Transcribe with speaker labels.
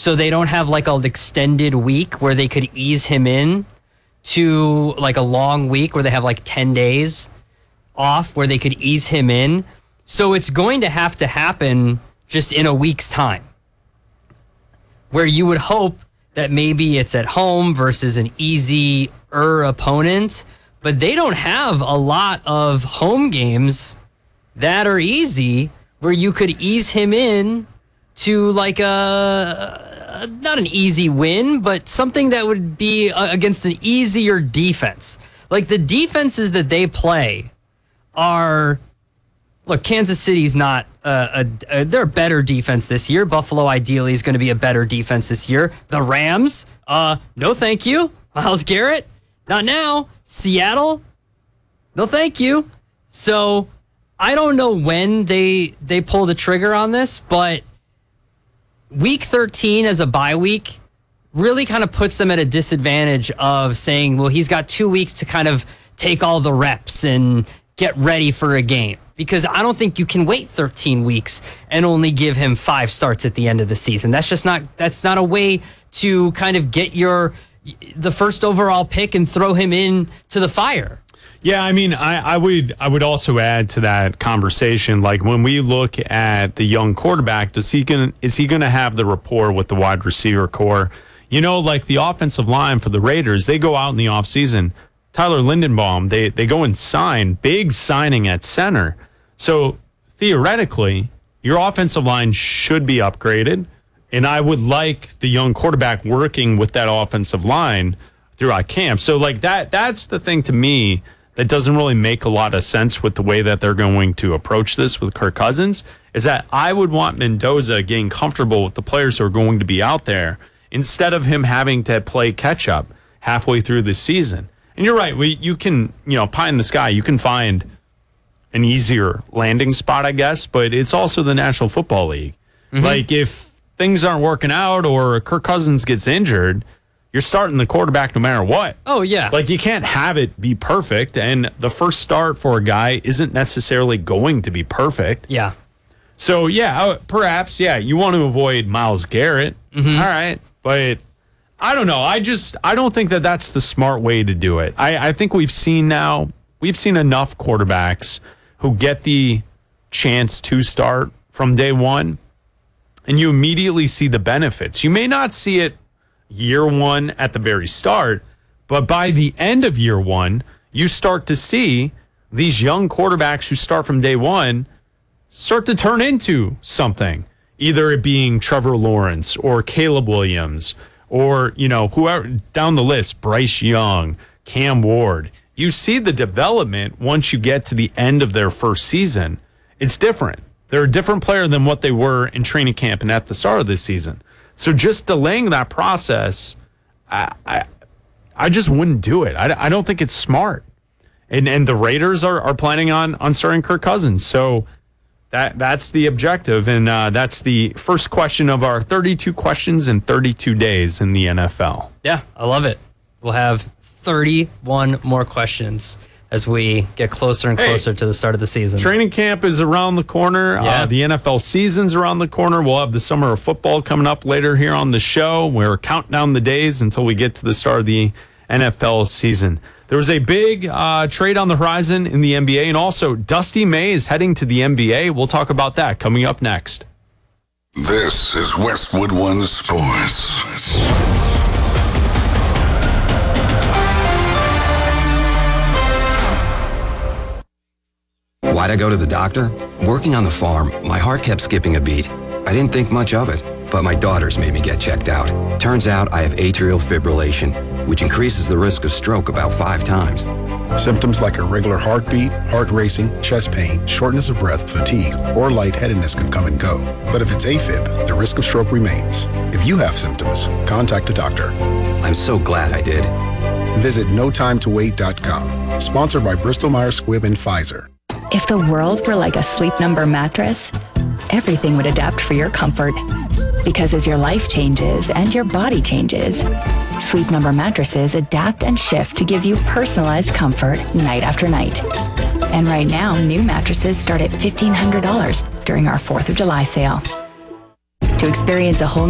Speaker 1: so they don't have like an extended week where they could ease him in to like a long week where they have like 10 days off where they could ease him in. So it's going to happen just in a week's time, where you would hope that maybe it's at home versus an easier opponent, but they don't have a lot of home games that are easy where you could ease him in to like not an easy win, but something that would be against an easier defense. Like the defenses that they play are, look, Kansas City's not they're a better defense this year. Buffalo ideally is going to be a better defense this year. The Rams, no thank you. Myles Garrett, not now. Seattle, no thank you. So I don't know when they pull the trigger on this, but week 13 as a bye week really kind of puts them at a disadvantage of saying, well, he's got 2 weeks to kind of take all the reps and get ready for a game. Because I don't think you can wait 13 weeks and only give him 5 starts at the end of the season. That's not a way to kind of get the first overall pick and throw him in to the fire.
Speaker 2: Yeah, I mean, I would also add to that conversation, like when we look at the young quarterback, is he going to have the rapport with the wide receiver core? You know, like the offensive line for the Raiders, they go out in the offseason. Tyler Lindenbaum, they go and sign, big signing at center. So theoretically, your offensive line should be upgraded, and I would like the young quarterback working with that offensive line throughout camp. So like that's the thing to me that doesn't really make a lot of sense with the way that they're going to approach this with Kirk Cousins, is that I would want Mendoza getting comfortable with the players who are going to be out there instead of him having to play catch up halfway through the season. And you're right, you can, pie in the sky, you can find an easier landing spot, I guess, but it's also the National Football League. Mm-hmm. Like if things aren't working out or Kirk Cousins gets injured, you're starting the quarterback no matter what.
Speaker 1: Oh, yeah.
Speaker 2: Like you can't have it be perfect, and the first start for a guy isn't necessarily going to be perfect.
Speaker 1: Yeah.
Speaker 2: So, perhaps, you want to avoid Myles Garrett. Mm-hmm. All right. But I don't know. I don't think that that's the smart way to do it. I think we've seen enough quarterbacks who get the chance to start from day one, and you immediately see the benefits. You may not see it year one at the very start, but by the end of year one, you start to see these young quarterbacks who start from day one start to turn into something, either it being Trevor Lawrence or Caleb Williams or, whoever down the list, Bryce Young, Cam Ward. You see the development once you get to the end of their first season. It's different. They're a different player than what they were in training camp and at the start of this season. So just delaying that process, I just wouldn't do it. I don't think it's smart. And the Raiders are planning on starting Kirk Cousins. So that's the objective. And that's the first question of our 32 questions in 32 days in the NFL.
Speaker 1: Yeah, I love it. We'll have 31 more questions as we get closer and closer to the start of the season.
Speaker 2: Training camp is around the corner.
Speaker 1: Yeah.
Speaker 2: The NFL season's around the corner. We'll have the summer of football coming up later here on the show. We're counting down the days until we get to the start of the NFL season. There was a big trade on the horizon in the NBA, and also Dusty May is heading to the NBA. We'll talk about that coming up next.
Speaker 3: This is Westwood One Sports.
Speaker 4: Why'd I go to the doctor? Working on the farm, my heart kept skipping a beat. I didn't think much of it, but my daughters made me get checked out. Turns out I have atrial fibrillation, which increases the risk of stroke about 5 times.
Speaker 5: Symptoms like irregular heartbeat, heart racing, chest pain, shortness of breath, fatigue, or lightheadedness can come and go. But if it's AFib, the risk of stroke remains. If you have symptoms, contact a doctor.
Speaker 4: I'm so glad I did.
Speaker 5: Visit notimetowait.com. Sponsored by Bristol-Myers Squibb and Pfizer.
Speaker 6: If the world were like a Sleep Number mattress, everything would adapt for your comfort. Because as your life changes and your body changes, Sleep Number mattresses adapt and shift to give you personalized comfort night after night. And right now, new mattresses start at $1,500 during our 4th of July sale. To experience a whole